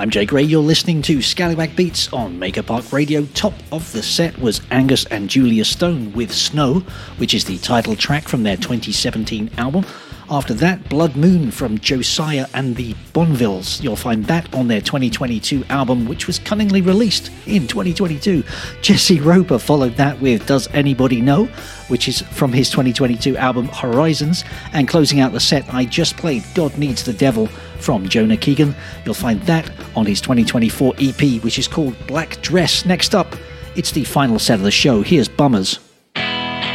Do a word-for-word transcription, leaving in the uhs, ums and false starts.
I'm Jay Gray, you're listening to Scallywag Beats on Maker Park Radio. Top of the set was Angus and Julia Stone with Snow, which is the title track from their twenty seventeen album. After that, Blood Moon from Josiah and the Bonvilles. You'll find that on their twenty twenty-two album, which was cunningly released in twenty twenty-two. Jesse Roper followed that with Does Anybody Know?, which is from his twenty twenty-two album Horizons. And closing out the set, I just played God Needs the Devil from Jonah Keegan. You'll find that on his twenty twenty-four E P, which is called Black Dress. Next up, it's the final set of the show. Here's Bummers.